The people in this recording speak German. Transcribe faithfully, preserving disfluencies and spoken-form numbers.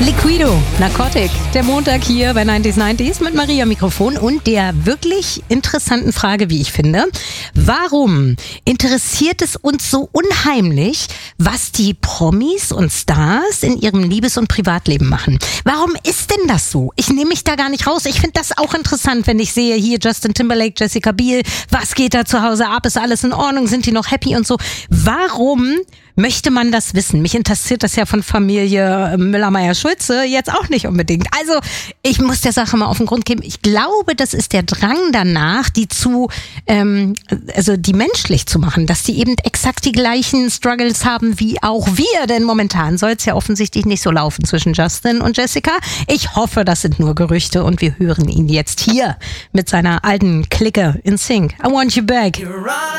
Liquido, Narcotic, der Montag hier bei neunzig neunzig mit Maria Mikrofon und der wirklich interessanten Frage, wie ich finde. Warum interessiert es uns so unheimlich, was die Promis und Stars in ihrem Liebes- und Privatleben machen? Warum ist denn das so? Ich nehme mich da gar nicht raus. Ich finde das auch interessant, wenn ich sehe, hier Justin Timberlake, Jessica Biel, was geht da zu Hause ab? Ist alles in Ordnung? Sind die noch happy und so? Warum möchte man das wissen? Mich interessiert das ja von Familie Müller-Meyer-Schulze jetzt auch nicht unbedingt. Also ich muss der Sache mal auf den Grund geben. Ich glaube, das ist der Drang danach, die zu, ähm, also die menschlich zu machen, dass die eben exakt die gleichen Struggles haben wie auch wir. Denn momentan soll es ja offensichtlich nicht so laufen zwischen Justin und Jessica. Ich hoffe, das sind nur Gerüchte und wir hören ihn jetzt hier mit seiner alten Clique in Sync. I want you back.